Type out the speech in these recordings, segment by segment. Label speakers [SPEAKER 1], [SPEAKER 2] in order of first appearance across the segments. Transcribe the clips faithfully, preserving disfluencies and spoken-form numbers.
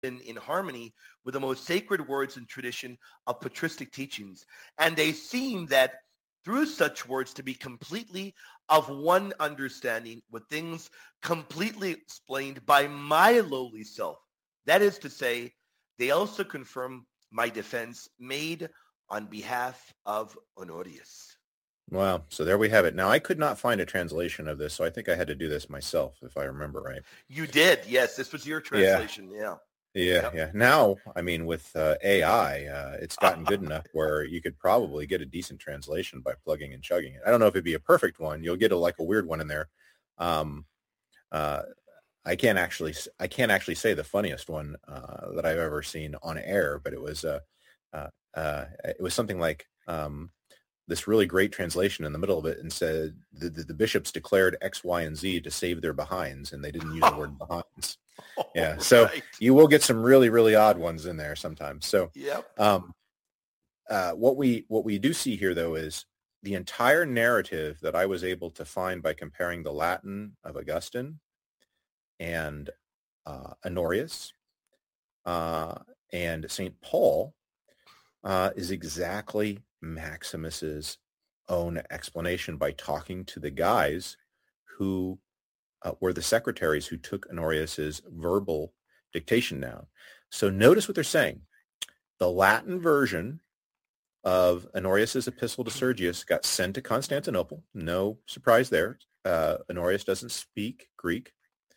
[SPEAKER 1] in, in harmony with the most sacred words and tradition of patristic teachings. And they seem that through such words to be completely of one understanding with things completely explained by my lowly self. That is to say, they also confirm my defense made on behalf of Honorius.
[SPEAKER 2] Wow. So there we have it. Now, I could not find a translation of this, so I think I had to do this myself, if I remember right.
[SPEAKER 1] You did. Yes, this was your translation. Yeah.
[SPEAKER 2] Yeah. Yeah, yep. yeah. Now, I mean, with uh, A I, uh, it's gotten good enough where you could probably get a decent translation by plugging and chugging it. I don't know if it'd be a perfect one. You'll get a, like a weird one in there. Um, uh, I can't actually, I can't actually say the funniest one uh, that I've ever seen on air, but it was, uh, uh, uh, it was something like um, this really great translation in the middle of it, and said the, the, the bishops declared X, Y, and Z to save their behinds, and they didn't use the word behinds. Yeah, so
[SPEAKER 1] right.
[SPEAKER 2] you will get some really, really odd ones in there sometimes. So,
[SPEAKER 1] yep.
[SPEAKER 2] um, uh, what we what we do see here, though, is the entire narrative that I was able to find by comparing the Latin of Augustine and uh, Honorius uh, and Saint Paul uh, is exactly Maximus's own explanation by talking to the guys who Uh, were the secretaries who took Honorius's verbal dictation down. So notice what they're saying. The Latin version of Honorius's epistle to Sergius got sent to Constantinople. No surprise there. Uh, Honorius doesn't speak Greek.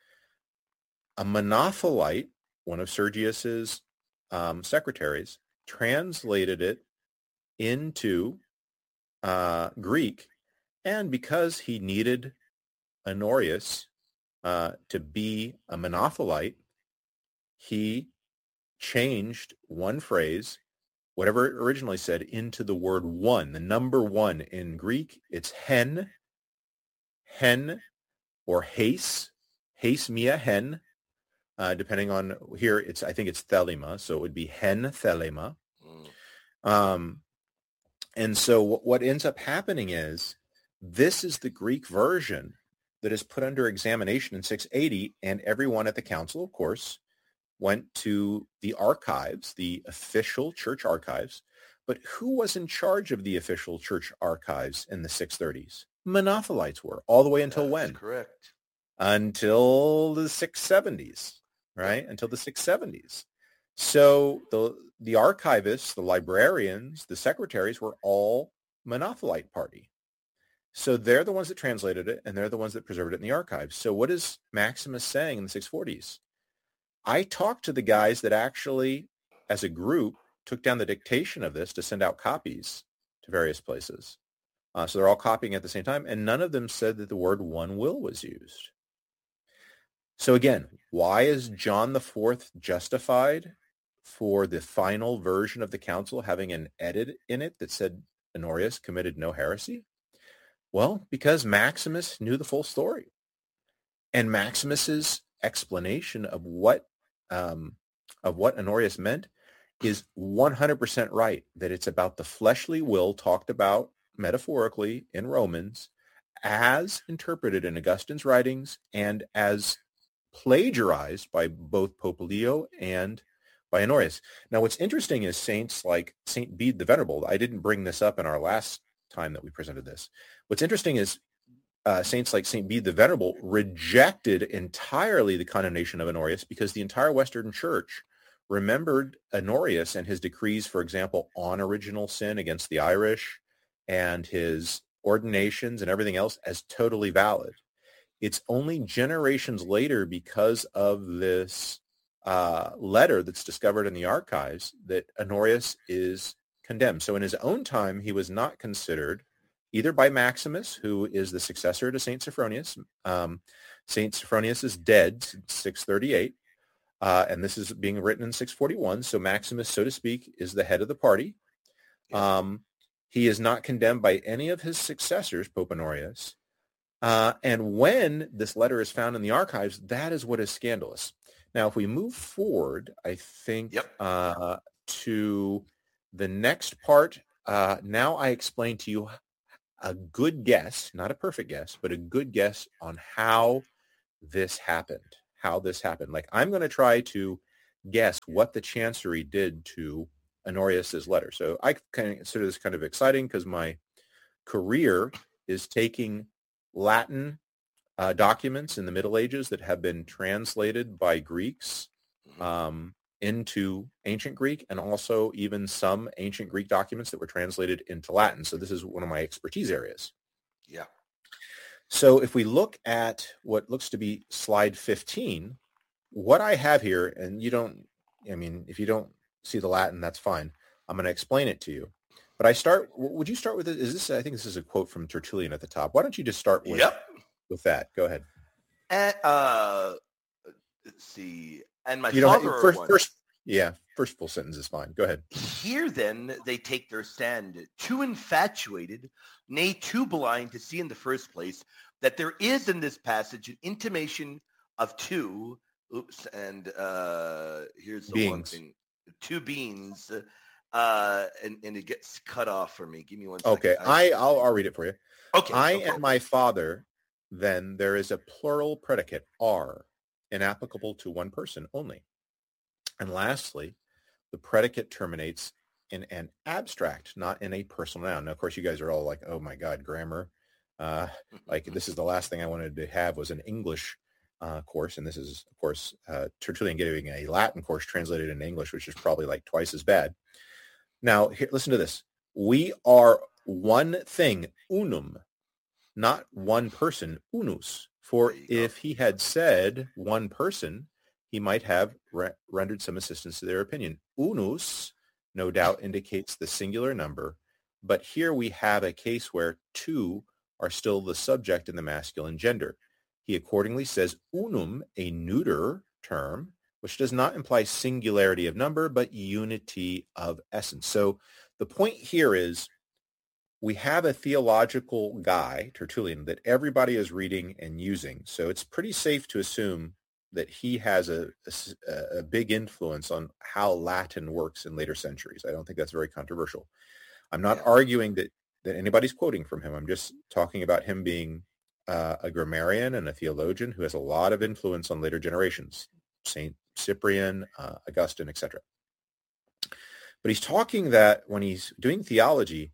[SPEAKER 2] A Monothelite, one of Sergius's um, secretaries, translated it into uh, Greek, and because he needed Honorius Uh, to be a monothelite, he changed one phrase, whatever it originally said, into the word one, the number one. In Greek, it's hen, hen, or heis, heis mia hen, uh, depending on here, it's I think it's thelema, so it would be hen thelema. Mm. Um, and so what, what ends up happening is this is the Greek version that is put under examination in six eighty, and everyone at the council, of course, went to the archives, the official church archives. But who was in charge of the official church archives in the six thirties? Monothelites were, all the way until
[SPEAKER 1] That's
[SPEAKER 2] when?
[SPEAKER 1] Correct.
[SPEAKER 2] Until the six seventies, right? Until the six seventies. So the the archivists, the librarians, the secretaries were all Monothelite party. So they're the ones that translated it, and they're the ones that preserved it in the archives. So what is Maximus saying in the six forties? I talked to the guys that actually, as a group, took down the dictation of this to send out copies to various places. Uh, so they're all copying at the same time, and none of them said that the word one will was used. So again, why is John the Fourth justified for the final version of the council having an edit in it that said Honorius committed no heresy? Well, because Maximus knew the full story. And Maximus's explanation of what um, of what Honorius meant is one hundred percent right, that it's about the fleshly will talked about metaphorically in Romans as interpreted in Augustine's writings and as plagiarized by both Pope Leo and by Honorius. Now, what's interesting is saints like Saint Bede the Venerable. I didn't bring this up in our last time that we presented this. What's interesting is uh, saints like Saint Bede the Venerable rejected entirely the condemnation of Honorius because the entire Western Church remembered Honorius and his decrees, for example, on original sin against the Irish and his ordinations and everything else as totally valid. It's only generations later, because of this uh, letter that's discovered in the archives, that Honorius is condemned. So in his own time, he was not considered either by Maximus, who is the successor to Saint Sophronius. Um, Saint Sophronius is dead since six thirty-eight, uh, and this is being written in six forty-one. So Maximus, so to speak, is the head of the party. Um, he is not condemned by any of his successors, Pope Honorius. Uh, and when this letter is found in the archives, that is what is scandalous. Now, if we move forward, I think
[SPEAKER 1] Yep.
[SPEAKER 2] uh, to the next part, uh, now I explain to you a good guess, not a perfect guess, but a good guess on how this happened, how this happened. Like, I'm going to try to guess what the Chancery did to Honorius's letter. So I kind of consider this kind of exciting because my career is taking Latin uh, documents in the Middle Ages that have been translated by Greeks um, into ancient Greek, and also even some ancient Greek documents that were translated into Latin. So this is one of my expertise areas.
[SPEAKER 1] Yeah.
[SPEAKER 2] So if we look at what looks to be slide fifteen, what I have here, and you don't, I mean, if you don't see the Latin, that's fine. I'm going to explain it to you. But I start, would you start with it? Is this, I think this is a quote from Tertullian at the top. Why don't you just start with,
[SPEAKER 1] Yep.
[SPEAKER 2] with that? Go ahead.
[SPEAKER 1] And, uh, let's see. And my
[SPEAKER 2] You don't
[SPEAKER 1] father
[SPEAKER 2] have, first,
[SPEAKER 1] one.
[SPEAKER 2] first, yeah, first full sentence is fine. Go ahead.
[SPEAKER 1] Here then they take their stand, too infatuated, nay, too blind to see in the first place that there is in this passage an intimation of two, oops, and uh, here's the
[SPEAKER 2] Beings.
[SPEAKER 1] one thing, two beings, uh, and, and it gets cut off for me. Give me one second.
[SPEAKER 2] Okay, I, I'll, I'll read it for you.
[SPEAKER 1] Okay.
[SPEAKER 2] I
[SPEAKER 1] okay.
[SPEAKER 2] and my father, then there is a plural predicate, are, inapplicable to one person only. And lastly, the predicate terminates in an abstract, not in a personal noun. Now, of course, you guys are all like, oh my God, grammar. Uh, like this is the last thing I wanted to have was an English uh, course. And this is, of course, uh, Tertullian giving a Latin course translated into English, which is probably like twice as bad. Now, here, listen to this. We are one thing, unum, not one person, unus. For if he had said one person, he might have re- rendered some assistance to their opinion. Unus, no doubt, indicates the singular number, but here we have a case where two are still the subject in the masculine gender. He accordingly says unum, a neuter term, which does not imply singularity of number, but unity of essence. So the point here is we have a theological guy, Tertullian, that everybody is reading and using. So it's pretty safe to assume that he has a, a, a big influence on how Latin works in later centuries. I don't think that's very controversial. I'm not
[SPEAKER 1] Yeah.
[SPEAKER 2] arguing that, that anybody's quoting from him. I'm just talking about him being uh, a grammarian and a theologian who has a lot of influence on later generations, Saint Cyprian, uh, Augustine, et cetera. But he's talking that when he's doing theology,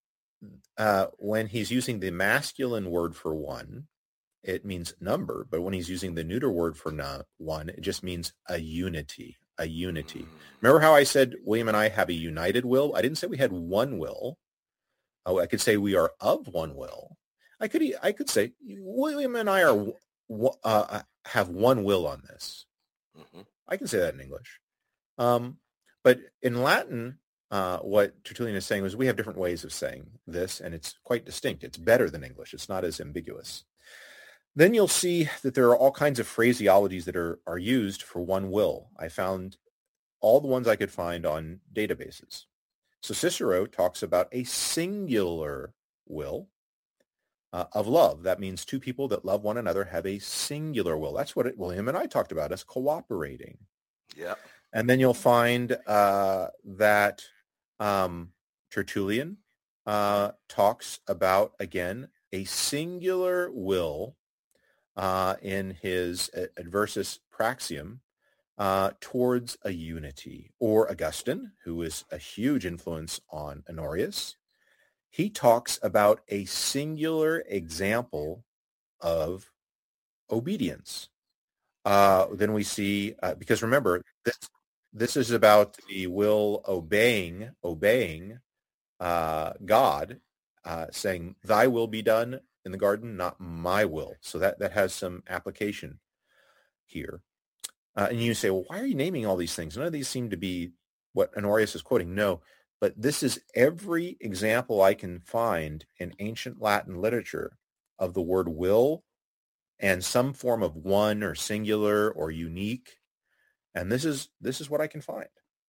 [SPEAKER 2] uh, when he's using the masculine word for one, it means number, but when he's using the neuter word for no, one, it just means a unity, a unity. Remember how I said William and I have a united will? I didn't say we had one will. Oh, I could say we are of one will. I could I could say William and I are uh, have one will on this. Mm-hmm. I can say that in English. Um, but in Latin, uh, what Tertullian is saying was we have different ways of saying this, and it's quite distinct. It's better than English. It's not as ambiguous. Then you'll see that there are all kinds of phraseologies that are, are used for one will. I found all the ones I could find on databases. So Cicero talks about a singular will uh, of love. That means two people that love one another have a singular will. That's what it, William and I talked about as cooperating.
[SPEAKER 1] Yeah.
[SPEAKER 2] And then you'll find uh, that um, Tertullian uh, talks about, again, a singular will Uh, in his Adversus Praxium uh, towards a unity. Or Augustine, who is a huge influence on Honorius, he talks about a singular example of obedience. Uh, then we see, uh, because remember, this, this is about the will obeying, obeying uh, God, uh, saying, thy will be done in the garden, not my will. So that, that has some application here. Uh, and you say, well, why are you naming all these things? None of these seem to be what Honorius is quoting. No, but this is every example I can find in ancient Latin literature of the word will and some form of one or singular or unique. And this is, this is what I can find.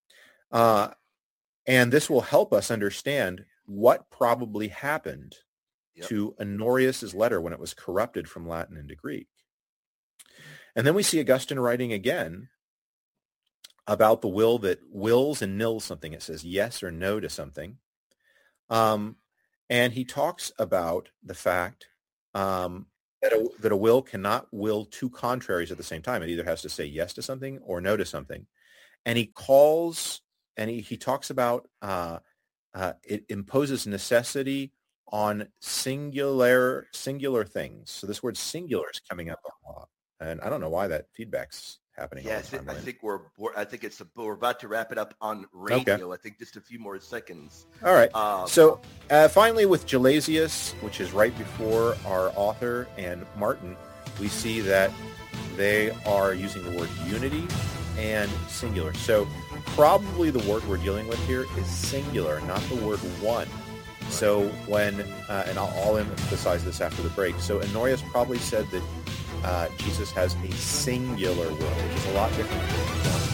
[SPEAKER 2] Uh, and this will help us understand what probably happened Yep. to Honorius's letter when it was corrupted from Latin into Greek. And then we see Augustine writing again about the will that wills and nils something. It says yes or no to something. Um, and he talks about the fact um, that, a, that a will cannot will two contraries at the same time. It either has to say yes to something or no to something. and he calls and he, he talks about uh, uh, it imposes necessity on singular singular things. So this word singular is coming up a lot, and I don't know why that feedback's happening.
[SPEAKER 1] Yeah,
[SPEAKER 2] all
[SPEAKER 1] I,
[SPEAKER 2] the
[SPEAKER 1] think,
[SPEAKER 2] time,
[SPEAKER 1] I think we're, we're I think it's we're about to wrap it up on radio. Okay. I think just a few more seconds.
[SPEAKER 2] All right.
[SPEAKER 1] Um,
[SPEAKER 2] so uh, finally, with Gelasius, which is right before our author, and Martin, we see that they are using the word unity and singular. So probably the word we're dealing with here is singular, not the word one. So when, uh, and I'll, I'll emphasize this after the break. So Honorius probably said that uh, Jesus has a singular will, which is a lot different than one.